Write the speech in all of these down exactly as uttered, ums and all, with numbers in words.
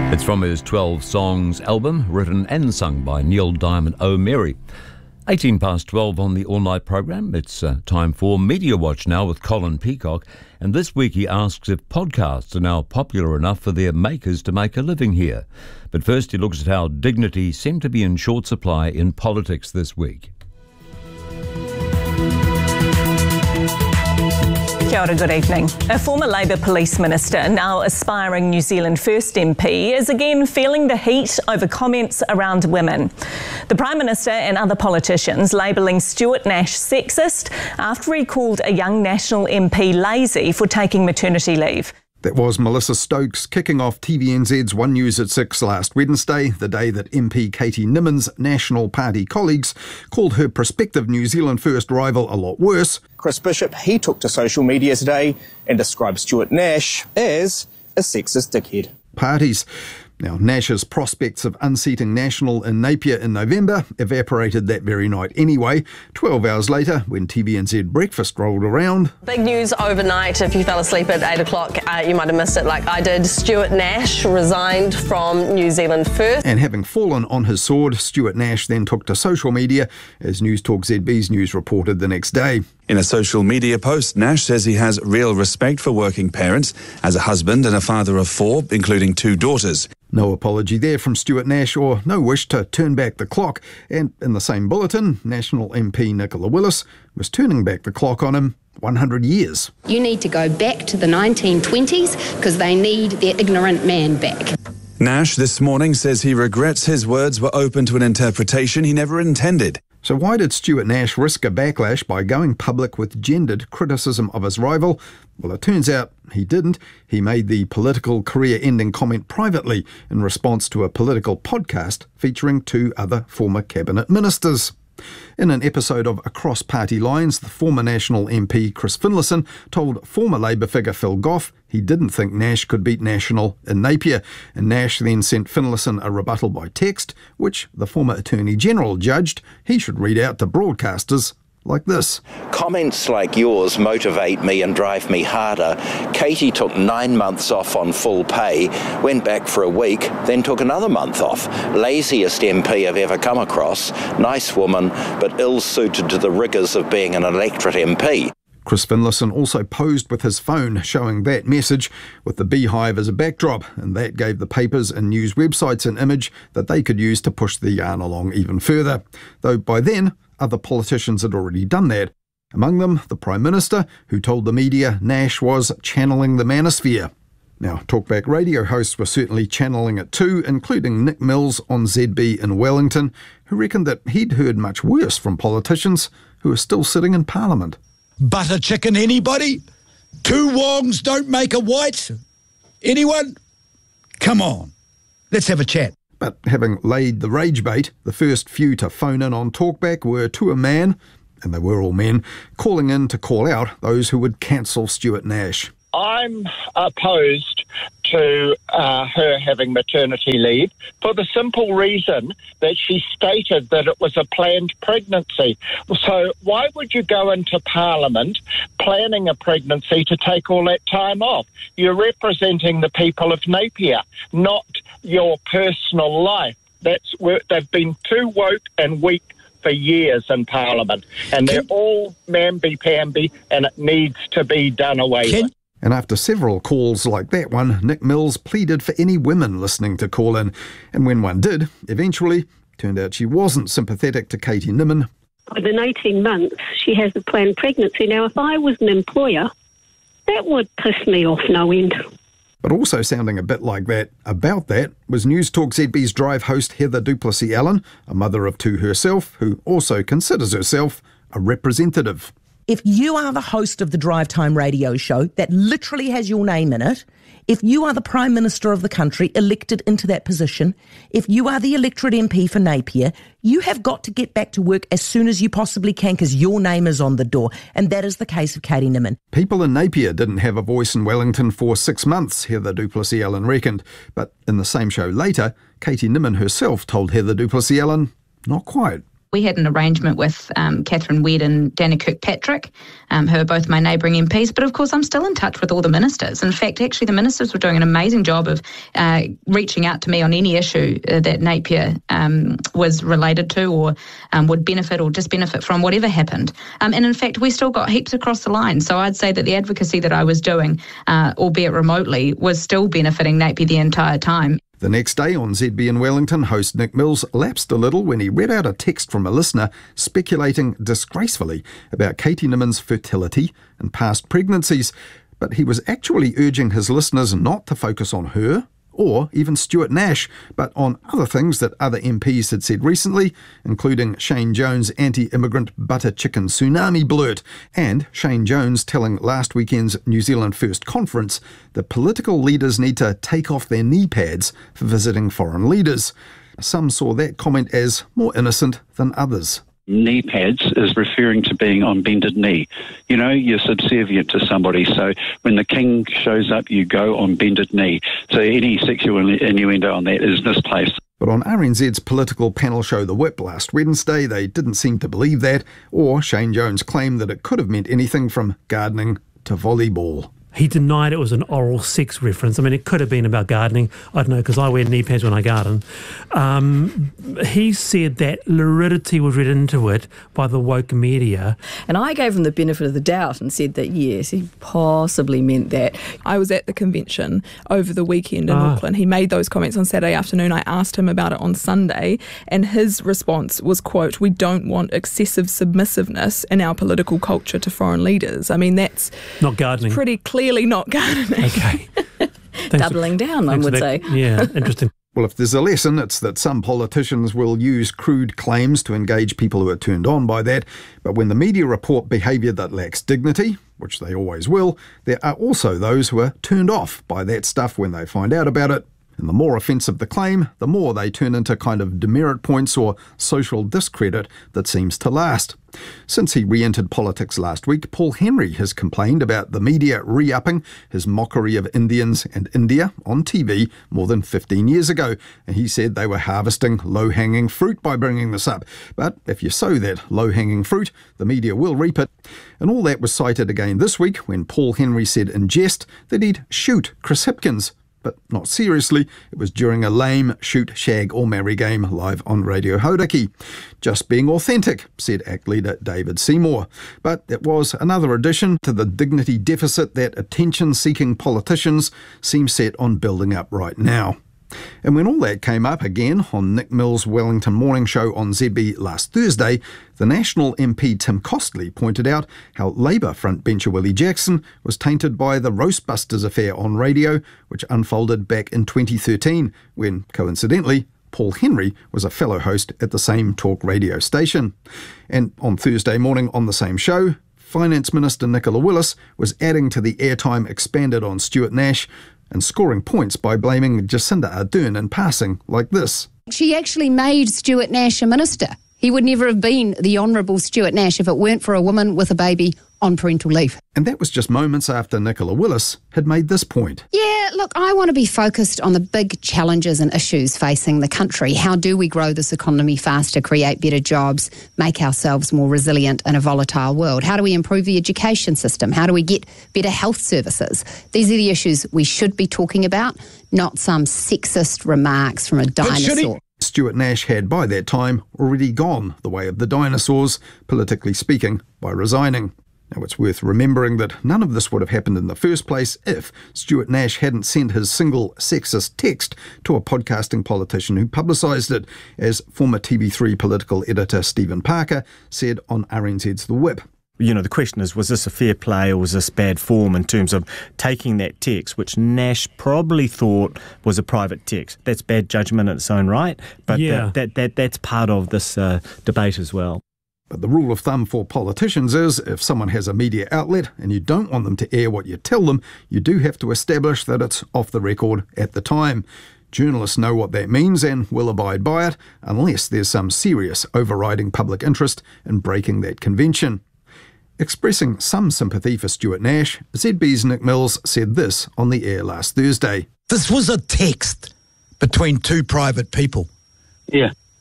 It's from his twelve songs album, written and sung by Neil Diamond O'Meara. eighteen past twelve on the all-night program. It's uh, time for Media Watch now with Colin Peacock. And this week he asks if podcasts are now popular enough for their makers to make a living here. But first he looks at how dignity seemed to be in short supply in politics this week. Kia ora, good evening. A former Labour Police Minister, now aspiring New Zealand First M P, is again feeling the heat over comments around women. The Prime Minister and other politicians labelling Stuart Nash sexist after he called a young National M P lazy for taking maternity leave. That was Melissa Stokes kicking off T V N Z's One News at six last Wednesday, the day that M P Katie Nimmon's National Party colleagues called her prospective New Zealand First rival a lot worse. Chris Bishop, he took to social media today and described Stuart Nash as a sexist dickhead. Parties. Now, Nash's prospects of unseating National in Napier in November evaporated that very night anyway. Twelve hours later, when T V N Z breakfast rolled around. Big news overnight. If you fell asleep at eight o'clock, uh, you might have missed it like I did. Stuart Nash resigned from New Zealand First. And having fallen on his sword, Stuart Nash then took to social media, as News Talk Z B's news reported the next day. In a social media post, Nash says he has real respect for working parents as a husband and a father of four, including two daughters. No apology there from Stuart Nash, or no wish to turn back the clock. And in the same bulletin, National M P Nicola Willis was turning back the clock on him one hundred years. You need to go back to the nineteen twenties because they need their ignorant man back. Nash this morning says he regrets his words were open to an interpretation he never intended. So why did Stuart Nash risk a backlash by going public with gendered criticism of his rival? Well, it turns out he didn't. He made the political career-ending comment privately in response to a political podcast featuring two other former cabinet ministers. In an episode of Across Party Lines, the former National M P Chris Finlayson told former Labour figure Phil Goff he didn't think Nash could beat National in Napier, and Nash then sent Finlayson a rebuttal by text, which the former Attorney General judged he should read out to broadcasters like this. Comments like yours motivate me and drive me harder. Katie took nine months off on full pay, went back for a week, then took another month off. Laziest M P I've ever come across. Nice woman, but ill-suited to the rigours of being an electorate M P. Chris Finlayson also posed with his phone showing that message with the beehive as a backdrop, and that gave the papers and news websites an image that they could use to push the yarn along even further. Though by then, other politicians had already done that. Among them, the Prime Minister, who told the media Nash was channeling the manosphere. Now, Talkback radio hosts were certainly channeling it too, including Nick Mills on Z B in Wellington, who reckoned that he'd heard much worse from politicians who are still sitting in Parliament. Butter chicken, anybody? Two wongs don't make a white? Anyone? Come on, let's have a chat. But having laid the rage bait, the first few to phone in on Talkback were to a man, and they were all men, calling in to call out those who would cancel Stuart Nash. I'm opposed to uh, her having maternity leave for the simple reason that she stated that it was a planned pregnancy. So why would you go into Parliament planning a pregnancy to take all that time off? You're representing the people of Napier, not your personal life. That's where they've been too woke and weak for years in Parliament, and they're all mamby-pamby, and it needs to be done away with. And after several calls like that one, Nick Mills pleaded for any women listening to call in. And when one did, eventually, turned out she wasn't sympathetic to Katie Nimmin. Within eighteen months, she has a planned pregnancy. Now, if I was an employer, that would piss me off no end. But also sounding a bit like that about that was News Talk Z B's Drive host Heather du Plessis-Allen, a mother of two herself, who also considers herself a representative. If you are the host of the Drive Time radio show that literally has your name in it, if you are the Prime Minister of the country elected into that position, if you are the electorate M P for Napier, you have got to get back to work as soon as you possibly can because your name is on the door. And that is the case of Katie Nimmin. People in Napier didn't have a voice in Wellington for six months, Heather du Plessis-Allen reckoned. But in the same show later, Katie Nimmin herself told Heather du Plessis-Allen, not quite. We had an arrangement with um, Catherine Wedd and Dana Kirkpatrick, um, who are both my neighbouring M Ps. But of course, I'm still in touch with all the ministers. In fact, actually, the ministers were doing an amazing job of uh, reaching out to me on any issue uh, that Napier um, was related to or um, would benefit or just benefit from, whatever happened. Um, and in fact, we still got heaps across the line. So I'd say that the advocacy that I was doing, uh, albeit remotely, was still benefiting Napier the entire time. The next day on Z B in Wellington, host Nick Mills lapsed a little when he read out a text from a listener speculating disgracefully about Katie Niman's fertility and past pregnancies. But he was actually urging his listeners not to focus on her or even Stuart Nash, but on other things that other M Ps had said recently, including Shane Jones' anti-immigrant butter chicken tsunami blurt, and Shane Jones telling last weekend's New Zealand First conference that political leaders need to take off their knee pads for visiting foreign leaders. Some saw that comment as more innocent than others. Knee pads is referring to being on bended knee. You know, you're subservient to somebody. So when the king shows up, you go on bended knee. So any sexual innuendo on that is misplaced. But on R N Z's political panel show The Whip last Wednesday, they didn't seem to believe that, or Shane Jones claimed that it could have meant anything from gardening to volleyball. He denied it was an oral sex reference. I mean, it could have been about gardening. I don't know, because I wear knee pads when I garden. Um, he said that luridity was read into it by the woke media. And I gave him the benefit of the doubt and said that, yes, he possibly meant that. I was at the convention over the weekend in Ah. Auckland. He made those comments on Saturday afternoon. I asked him about it on Sunday, and his response was, quote, "We don't want excessive submissiveness in our political culture to foreign leaders." I mean, that's Not gardening. pretty clearly not gardening. Okay. Doubling down, one would say. Yeah, interesting. Well, if there's a lesson, it's that some politicians will use crude claims to engage people who are turned on by that. But when the media report behaviour that lacks dignity, which they always will, there are also those who are turned off by that stuff when they find out about it. And the more offensive the claim, the more they turn into kind of demerit points or social discredit that seems to last. Since he re-entered politics last week, Paul Henry has complained about the media re-upping his mockery of Indians and India on T V more than fifteen years ago. And he said they were harvesting low-hanging fruit by bringing this up. But if you sow that low-hanging fruit, the media will reap it. And all that was cited again this week when Paul Henry said in jest that he'd shoot Chris Hipkins. But not seriously, it was during a lame shoot, shag or marry game live on Radio Hauraki. Just being authentic, said ACT leader David Seymour. But it was another addition to the dignity deficit that attention-seeking politicians seem set on building up right now. And when all that came up again on Nick Mills' Wellington Morning Show on Z B last Thursday, the National M P Tim Costley pointed out how Labour frontbencher Willie Jackson was tainted by the Roastbusters affair on radio, which unfolded back in twenty thirteen, when, coincidentally, Paul Henry was a fellow host at the same talk radio station. And on Thursday morning on the same show, Finance Minister Nicola Willis was adding to the airtime expanded on Stuart Nash and scoring points by blaming Jacinda Ardern in passing like this. She actually made Stuart Nash a minister. He would never have been the Honourable Stuart Nash if it weren't for a woman with a baby on parental leave. And that was just moments after Nicola Willis had made this point. Yeah, look, I want to be focused on the big challenges and issues facing the country. How do we grow this economy faster, create better jobs, make ourselves more resilient in a volatile world? How do we improve the education system? How do we get better health services? These are the issues we should be talking about, not some sexist remarks from a dinosaur. Stuart Nash had, by that time, already gone the way of the dinosaurs, politically speaking, by resigning. Now, it's worth remembering that none of this would have happened in the first place if Stuart Nash hadn't sent his single sexist text to a podcasting politician who publicised it, as former T V three political editor Stephen Parker said on R N Z's The Whip. You know, the question is, was this a fair play or was this bad form in terms of taking that text, which Nash probably thought was a private text? That's bad judgment in its own right, but Yeah. that, that, that that's part of this uh, debate as well. But the rule of thumb for politicians is if someone has a media outlet and you don't want them to air what you tell them, you do have to establish that it's off the record at the time. Journalists know what that means and will abide by it unless there's some serious overriding public interest in breaking that convention. Expressing some sympathy for Stuart Nash, Z B's Nick Mills said this on the air last Thursday. This was a text between two private people. Yeah.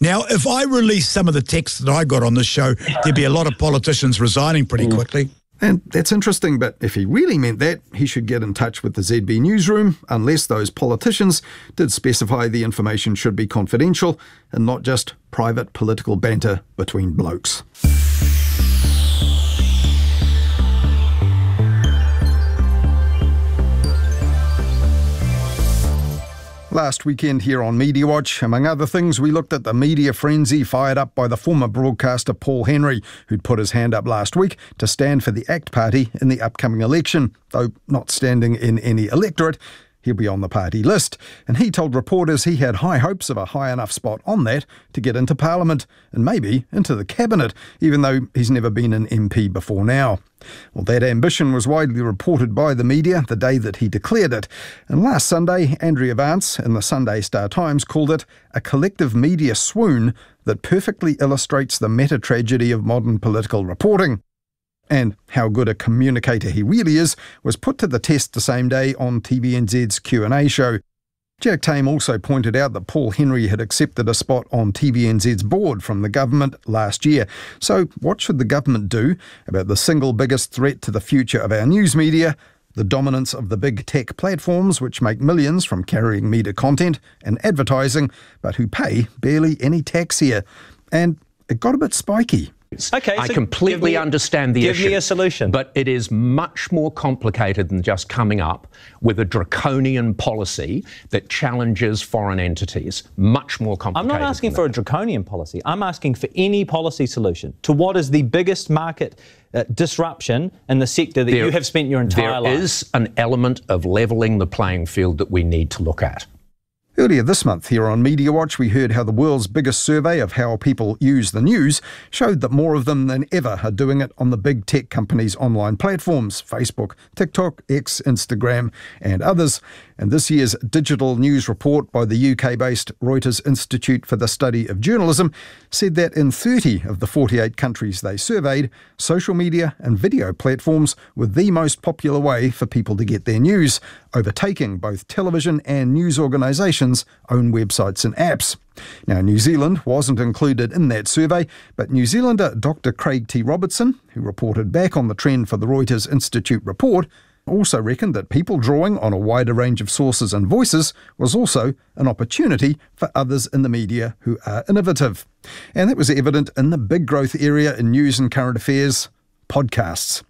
Now, if I release some of the texts that I got on this show, there'd be a lot of politicians resigning pretty quickly. And that's interesting, but if he really meant that, he should get in touch with the Z B newsroom, unless those politicians did specify the information should be confidential and not just private political banter between blokes. Last weekend here on Media Watch, among other things, we looked at the media frenzy fired up by the former broadcaster Paul Henry, who'd put his hand up last week to stand for the ACT Party in the upcoming election. Though not standing in any electorate, he'll be on the party list. And he told reporters he had high hopes of a high enough spot on that to get into Parliament and maybe into the Cabinet, even though he's never been an M P before now. Well, that ambition was widely reported by the media the day that he declared it. And last Sunday, Andrea Vance in the Sunday Star Times called it a collective media swoon that perfectly illustrates the meta-tragedy of modern political reporting. And how good a communicator he really is was put to the test the same day on T V N Z's Q and A show. Jack Tame also pointed out that Paul Henry had accepted a spot on T V N Z's board from the government last year. So what should the government do about the single biggest threat to the future of our news media, the dominance of the big tech platforms which make millions from carrying media content and advertising, but who pay barely any tax here? And it got a bit spiky. Okay, I so completely give me, understand the give issue. Give me a solution. But it is much more complicated than just coming up with a draconian policy that challenges foreign entities. Much more complicated. I'm not asking for a draconian policy. I'm asking for any policy solution to what is the biggest market uh, disruption in the sector that there, you have spent your entire there life. There is an element of levelling the playing field that we need to look at. Earlier this month here on Media Watch, we heard how the world's biggest survey of how people use the news showed that more of them than ever are doing it on the big tech companies' online platforms, Facebook, TikTok, X, Instagram and others. And this year's digital news report by the U K-based Reuters Institute for the Study of Journalism said that in thirty of the forty-eight countries they surveyed, social media and video platforms were the most popular way for people to get their news, overtaking both television and news organisations' own websites and apps. Now, New Zealand wasn't included in that survey, but New Zealander Doctor Craig T. Robertson, who reported back on the trend for the Reuters Institute report, also reckoned that people drawing on a wider range of sources and voices was also an opportunity for others in the media who are innovative. And that was evident in the big growth area in news and current affairs, podcasts.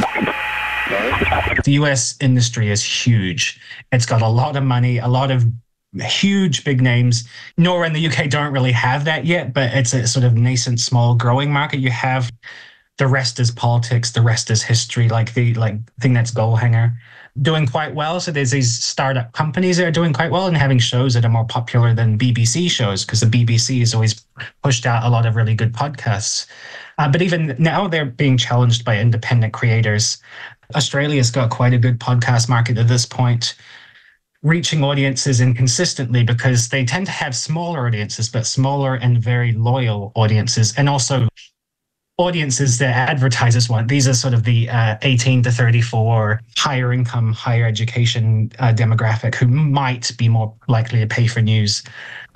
The U S industry is huge. It's got a lot of money, a lot of huge big names. Nor in the U K don't really have that yet, but it's a sort of nascent, small, growing market. You have the rest is politics, the rest is history, like the like thing that's goal hanger, doing quite well. So there's these startup companies that are doing quite well and having shows that are more popular than B B C shows, because the B B C has always pushed out a lot of really good podcasts. Uh, but even now they're being challenged by independent creators. Australia's got quite a good podcast market at this point, reaching audiences inconsistently because they tend to have smaller audiences, but smaller and very loyal audiences, and also audiences that advertisers want. These are sort of the uh, eighteen to thirty-four higher income, higher education uh, demographic who might be more likely to pay for news.